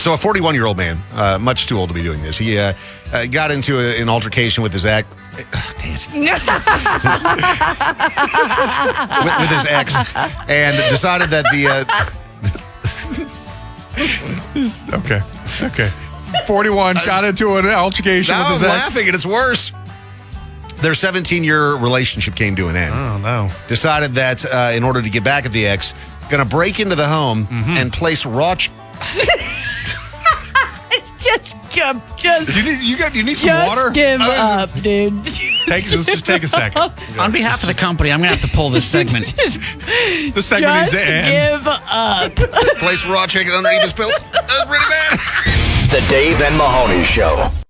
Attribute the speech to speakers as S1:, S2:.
S1: So a 41-year-old man, much too old to be doing this, he got into an altercation with his ex. with his ex, and decided that
S2: Okay. 41 got into an altercation with his ex.
S1: Laughing, and it's worse. Their 17-year relationship came to an end.
S2: Oh, no.
S1: Decided that in order to get back at the ex, going to break into the home and place raw...
S2: You need some water?
S3: Give up, dude.
S2: Just take a second.
S4: On behalf of the company, I'm going to have to pull this segment.
S2: The segment needs to end.
S3: Give up.
S1: Place raw chicken underneath his pillow. That's pretty bad.
S5: The Dave and Mahoney Show.